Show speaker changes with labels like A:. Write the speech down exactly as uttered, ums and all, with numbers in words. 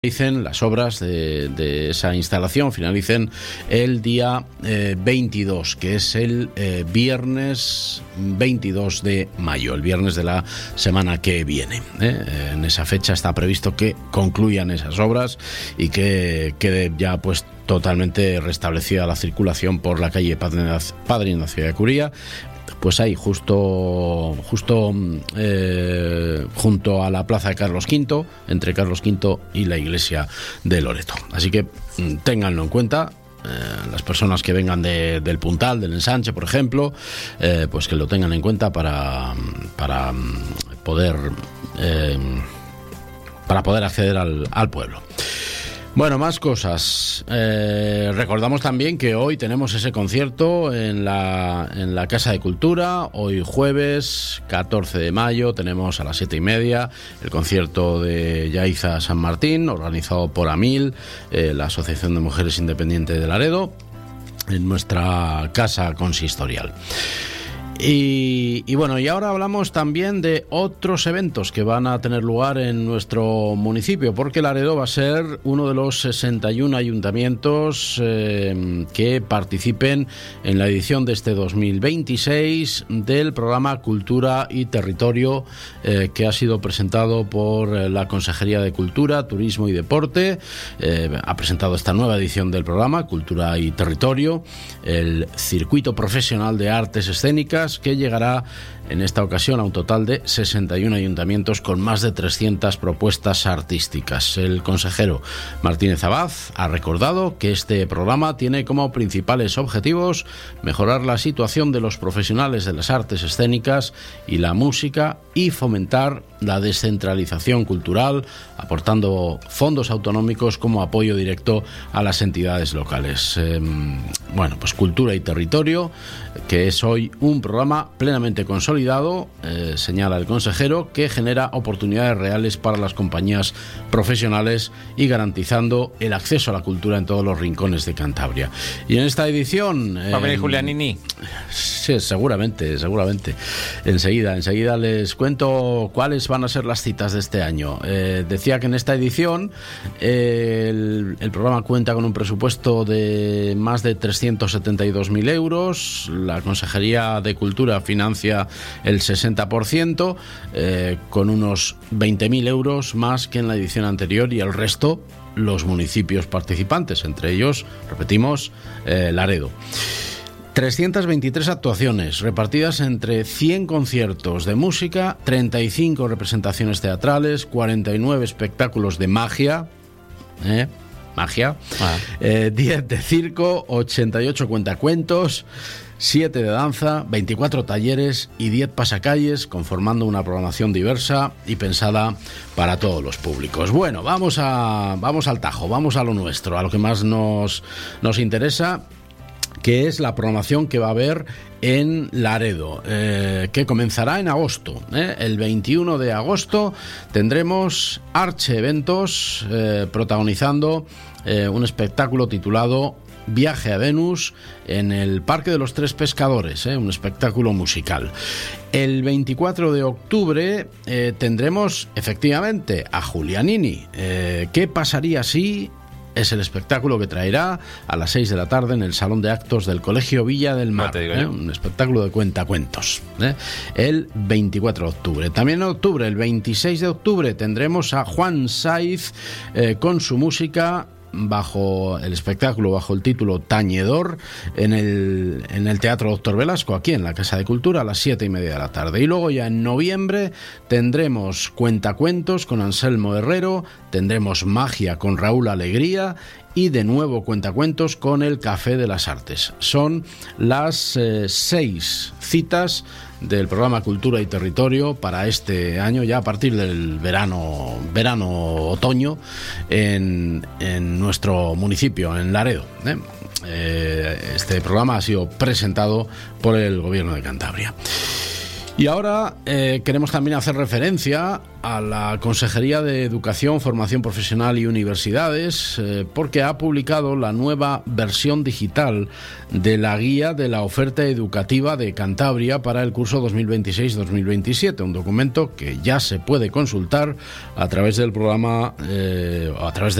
A: Finalicen las obras de, de esa instalación, finalicen el día eh, veintidós, que es el eh, viernes veintidós de mayo, el viernes de la semana que viene. ¿eh? En esa fecha está previsto que concluyan esas obras y que quede ya pues totalmente restablecida la circulación por la calle Padre Ignacio de Acuría. Pues ahí, justo, justo eh, junto a la plaza de Carlos quinto, entre Carlos quinto y la iglesia de Loreto. Así que ténganlo en cuenta. Eh, las personas que vengan de, del Puntal, del Ensanche, por ejemplo, eh, pues que lo tengan en cuenta para, para poder eh, para poder acceder al, al pueblo. Bueno, más cosas. Eh, recordamos también que hoy tenemos ese concierto en la, en la Casa de Cultura. Hoy jueves catorce de mayo tenemos a las siete y media el concierto de Yaiza San Martín, organizado por AMIL, eh, la Asociación de Mujeres Independientes de Laredo, en nuestra casa consistorial. Y, y bueno, y ahora hablamos también de otros eventos que van a tener lugar en nuestro municipio, porque Laredo va a ser uno de los sesenta y uno ayuntamientos eh, que participen en la edición de este dos mil veintiséis del programa Cultura y Territorio, eh, que ha sido presentado por la Consejería de Cultura, Turismo y Deporte. Eh, ha presentado esta nueva edición del programa Cultura y Territorio, el Circuito Profesional de Artes Escénicas, que llegará en esta ocasión a un total de sesenta y uno ayuntamientos con más de trescientas propuestas artísticas. El consejero Martínez Abad ha recordado que este programa tiene como principales objetivos mejorar la situación de los profesionales de las artes escénicas y la música y fomentar la descentralización cultural, aportando fondos autonómicos como apoyo directo a las entidades locales. Eh, bueno, pues Cultura y Territorio, que es hoy un programa plenamente consolidado, eh, señala el consejero, que genera oportunidades reales para las compañías profesionales y garantizando el acceso a la cultura en todos los rincones de Cantabria. Y en esta edición...
B: ¿Va a venir eh, Julianini?
A: Sí, seguramente, seguramente. Enseguida, enseguida les cuento cuáles van a ser las citas de este año. Eh, decía que en esta edición eh, el, el programa cuenta con un presupuesto de más de trescientos setenta y dos mil euros. La Consejería de Cultura financia el sesenta por ciento, eh, con unos veinte mil euros más que en la edición anterior, y el resto los municipios participantes, entre ellos, repetimos, eh, Laredo. trescientas veintitrés actuaciones repartidas entre cien conciertos de música, treinta y cinco representaciones teatrales, cuarenta y nueve espectáculos de magia, ¿eh? magia, ah. eh, diez de circo, ochenta y ocho cuentacuentos, siete de danza, veinticuatro talleres y diez pasacalles, conformando una programación diversa y pensada para todos los públicos. Bueno, vamos a vamos al tajo, vamos a lo nuestro, a lo que más nos, nos interesa, que es la programación que va a haber en Laredo, eh, que comenzará en agosto. ¿eh? El veintiuno de agosto tendremos Arche Eventos eh, protagonizando eh, un espectáculo titulado Viaje a Venus en el Parque de los Tres Pescadores, ¿eh? un espectáculo musical. El veinticuatro de octubre eh, tendremos efectivamente a Julianini. Eh, ¿Qué pasaría si...? Es el espectáculo que traerá a las seis de la tarde en el Salón de Actos del Colegio Villa del Mar. ¿eh? Un espectáculo de cuentacuentos. ¿eh? El veinticuatro de octubre. También en octubre, el veintiséis de octubre, tendremos a Juan Saiz eh, con su música, bajo el espectáculo, bajo el título Tañedor, en el, en el Teatro Doctor Velasco, aquí en la Casa de Cultura, a las siete y media de la tarde. Y luego ya en noviembre tendremos Cuentacuentos con Anselmo Herrero, tendremos Magia con Raúl Alegría y de nuevo Cuentacuentos con el Café de las Artes. Son las eh, seis citas del programa Cultura y Territorio para este año, ya a partir del verano, verano-otoño, en, en nuestro municipio, en Laredo. ¿eh? Eh, este programa ha sido presentado por el Gobierno de Cantabria. Y ahora eh, queremos también hacer referencia a la Consejería de Educación, Formación Profesional y Universidades, eh, porque ha publicado la nueva versión digital de la guía de la oferta educativa de Cantabria para el curso dos mil veintiséis dos mil veintisiete, un documento que ya se puede consultar a través del programa, eh, a través de